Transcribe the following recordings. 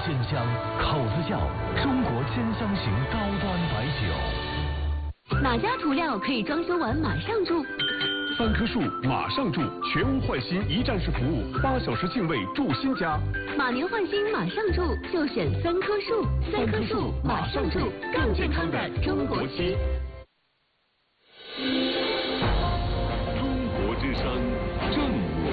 鲜香，口子窖，中国鲜香型高端白酒。 哪家涂料可以装修完马上住 ？3棵树马上住，全屋换新一站式服务，8小时净位住新家。 马年换新马上住，就选3棵树，3棵树马上住，更健康的中国区。 中国之声正午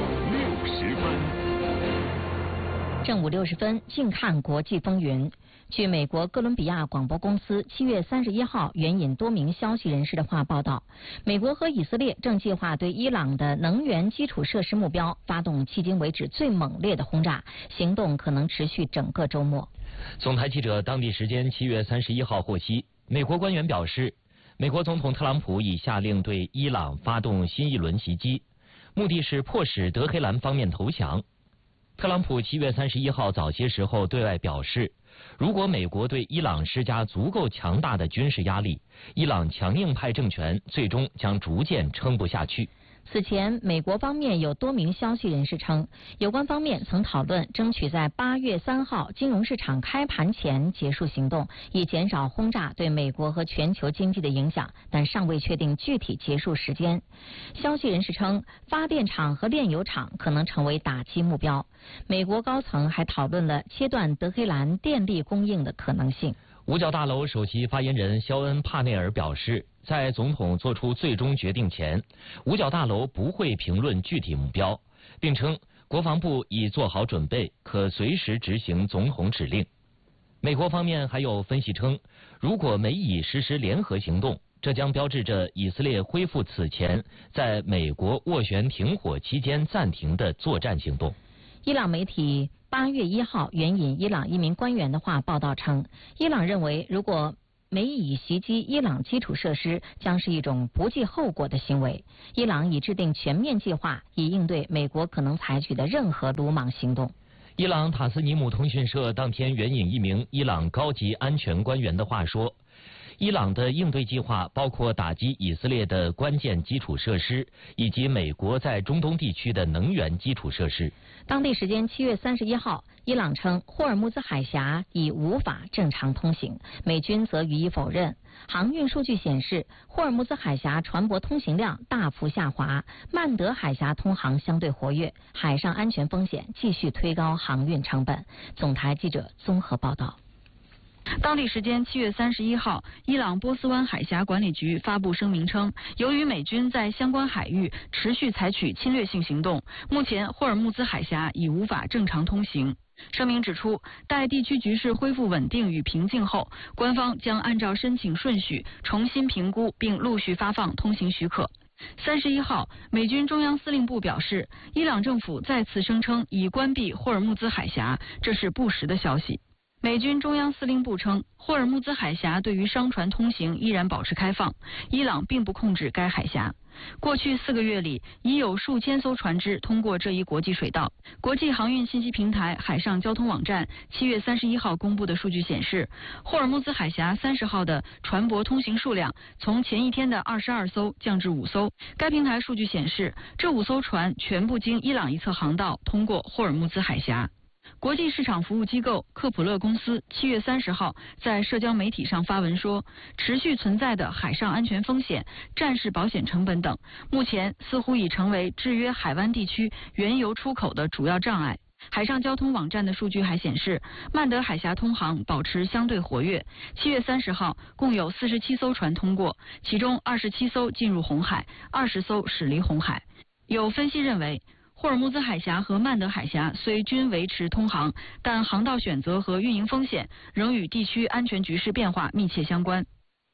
60分。 正午60分，静看国际风云。据美国哥伦比亚广播公司7月31号援引多名消息人士的话报道，美国和以色列正计划对伊朗的能源基础设施目标发动迄今为止最猛烈的轰炸，行动可能持续整个周末。 总台记者当地时间7月31号获悉，美国官员表示，美国总统特朗普已下令对伊朗发动新一轮袭击，目的是迫使德黑兰方面投降。特朗普7月31号早些时候对外表示，如果美国对伊朗施加足够强大的军事压力，伊朗强硬派政权最终将逐渐撑不下去。 此前，美国方面有多名消息人士称，有关方面曾讨论争取在8月3号金融市场开盘前结束行动，以减少轰炸对美国和全球经济的影响，但尚未确定具体结束时间。消息人士称，发电厂和炼油厂可能成为打击目标。美国高层还讨论了切断德黑兰电力供应的可能性。 五角大楼首席发言人肖恩·帕内尔表示，在总统做出最终决定前，五角大楼不会评论具体目标，并称国防部已做好准备，可随时执行总统指令。美国方面还有分析称，如果美以实施联合行动，这将标志着以色列恢复此前在美国斡旋停火期间暂停的作战行动。 伊朗媒体8月1号援引伊朗一名官员的话报道称，伊朗认为如果美以袭击伊朗基础设施将是一种不计后果的行为，伊朗已制定全面计划，以应对美国可能采取的任何鲁莽行动。 伊朗塔斯尼姆通讯社当天援引一名伊朗高级安全官员的话说，伊朗的应对计划包括打击以色列的关键基础设施，以及美国在中东地区的能源基础设施。 当地时间7月31号，伊朗称霍尔木兹海峡已无法正常通行，美军则予以否认。航运数据显示，霍尔木兹海峡船舶通行量大幅下滑，曼德海峡通航相对活跃，海上安全风险继续推高航运成本。总台记者综合报道。 当地时间7月31号，伊朗波斯湾海峡管理局发布声明称，由于美军在相关海域持续采取侵略性行动，目前霍尔木兹海峡已无法正常通行。声明指出，待地区局势恢复稳定与平静后，官方将按照申请顺序重新评估并陆续发放通行许可。31号，美军中央司令部表示，伊朗政府再次声称已关闭霍尔木兹海峡，这是不实的消息。美军中央司令部称，霍尔木兹海峡对于商船通行依然保持开放，伊朗并不控制该海峡。过去4个月里，已有数千艘船只通过这一国际水道。国际航运信息平台海上交通网站7月31号公布的数据显示，霍尔木兹海峡30号的船舶通行数量从前一天的22艘降至5艘。该平台数据显示，这5艘船全部经伊朗一侧航道通过霍尔木兹海峡。国际市场服务机构科普勒公司7月30号在社交媒体上发文说，持续存在的海上安全风险、战事保险成本等，目前似乎已成为制约海湾地区原油出口的主要障碍。海上交通网站的数据还显示，曼德海峡通航保持相对活跃。7月30号，共有47艘船通过，其中27艘进入红海，20艘驶离红海。有分析认为，霍尔木兹海峡和曼德海峡虽均维持通航，但航道选择和运营风险仍与地区安全局势变化密切相关。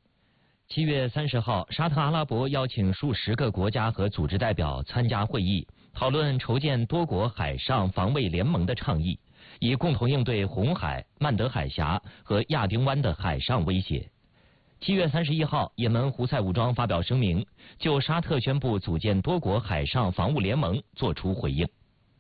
7月30号，沙特阿拉伯邀请数十个国家和组织代表参加会议，讨论筹建多国海上防卫联盟的倡议，以共同应对红海、曼德海峡和亚丁湾的海上威胁。7月31号，也门胡塞武装发表声明，就沙特宣布组建多国海上防务联盟作出回应。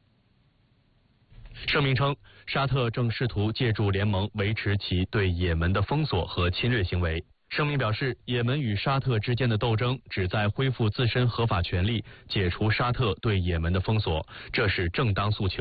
声明称，沙特正试图借助联盟维持其对也门的封锁和侵略行为。声明表示，也门与沙特之间的斗争旨在恢复自身合法权利，解除沙特对也门的封锁，这是正当诉求。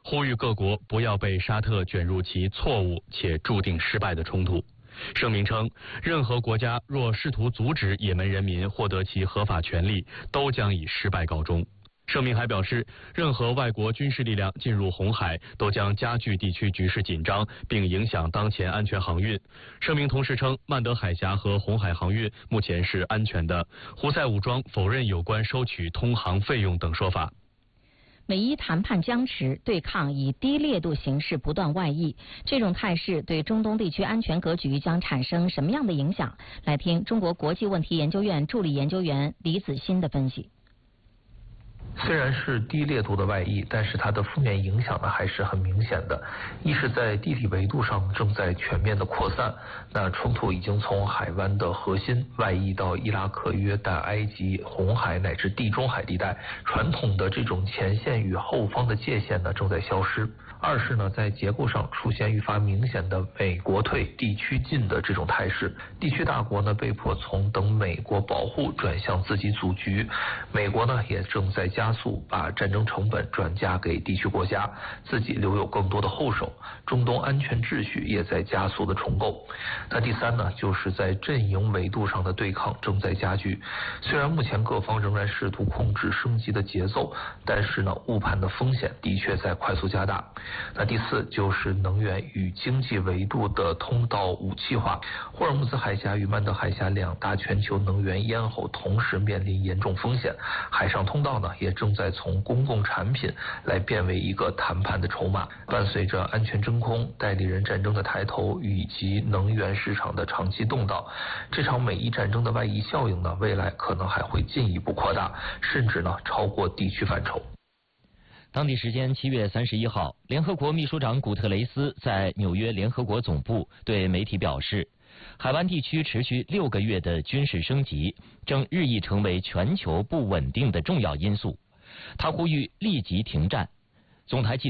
呼吁各国不要被沙特卷入其错误且注定失败的冲突。声明称，任何国家若试图阻止也门人民获得其合法权利，都将以失败告终。声明还表示，任何外国军事力量进入红海都将加剧地区局势紧张，并影响当前安全航运。声明同时称，曼德海峡和红海航运目前是安全的。胡塞武装否认有关收取通航费用等说法。 美伊谈判僵持，对抗以低烈度形式不断外溢，这种态势对中东地区安全格局将产生什么样的影响？来听中国国际问题研究院助理研究员李子欣的分析。 虽然是低烈度的外溢，但是它的负面影响呢还是很明显的。一是在地理维度上正在全面的扩散，那冲突已经从海湾的核心外溢到伊拉克、约旦、埃及、红海乃至地中海地带，传统的这种前线与后方的界限呢正在消失。二是呢，在结构上出现愈发明显的美国退地区进的这种态势，地区大国呢被迫从等美国保护转向自己组局，美国呢也正在加速把战争成本转嫁给地区国家，自己留有更多的后手，中东安全秩序也在加速的重构。那第三呢，就是在阵营维度上的对抗正在加剧，虽然目前各方仍然试图控制升级的节奏，但是呢，误判的风险的确在快速加大。那第四就是能源与经济维度的通道武器化，霍尔木兹海峡与曼德海峡两大全球能源咽喉同时面临严重风险，海上通道呢也正在从公共产品来变为一个谈判的筹码。伴随着安全真空、代理人战争的抬头以及能源市场的长期动荡，这场美伊战争的外溢效应呢，未来可能还会进一步扩大，甚至呢超过地区范畴。 当地时间7月31号，联合国秘书长古特雷斯在纽约联合国总部对媒体表示，海湾地区持续6个月的军事升级正日益成为全球不稳定的重要因素。他呼吁立即停战。总台记者